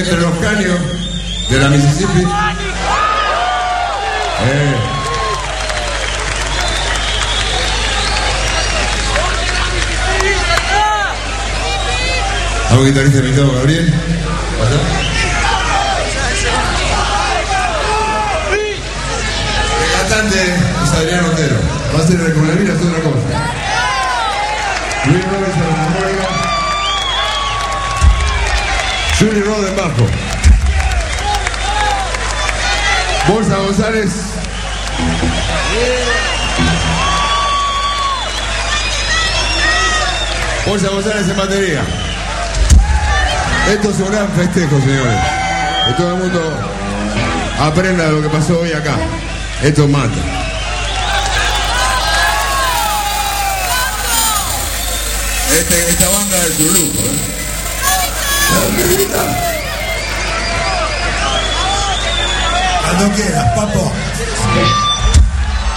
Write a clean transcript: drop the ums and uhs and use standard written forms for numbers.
entre los caños de la Mississippi. ¿A un guitarrista invitado, Gabriel? ¿Pasa? El cantante es Adrián Otero. Va a ser con la vida, es otra cosa. Luis Roberts en la armónica. Juli Rod en bajo. Bolsa González. Bolsa González en batería. Esto es un gran festejo, señores. Que todo el mundo aprenda de lo que pasó hoy acá. Esto mata. Esta banda es un lujo, Cuando quieras, papo.